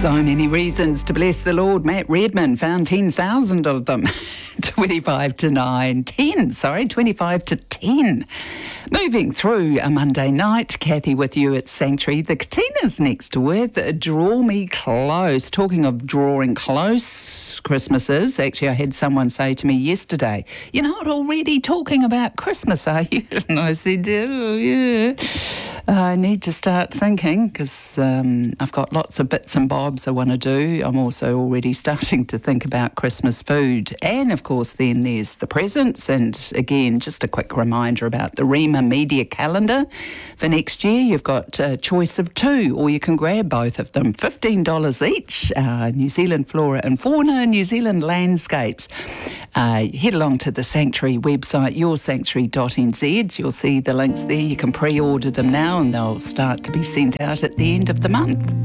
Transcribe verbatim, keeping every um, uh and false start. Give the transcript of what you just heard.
So many reasons to bless the Lord. Matt Redman found ten thousand of them. twenty-five to nine. ten, sorry, twenty-five to ten. Moving through a Monday night, Kathy with you at Sanctuary. The Katina's next with Draw Me Close. Talking of drawing close Christmases, actually I had someone say to me yesterday, "You're not already talking about Christmas, are you?" And I said, "Oh, yeah. I need to start thinking because um, I've got lots of bits and bobs I want to do. I'm also already starting to think about Christmas food. And, of course, then there's the presents. And, again, just a quick reminder about the Rema Media Calendar. For next year, you've got a choice of two, or you can grab both of them. fifteen dollars each. Uh, New Zealand Flora and Fauna, New Zealand Landscapes. Uh, head along to the Sanctuary website, your sanctuary dot n z. You'll see the links there. You can pre-order them now and they'll start to be sent out at the end of the month.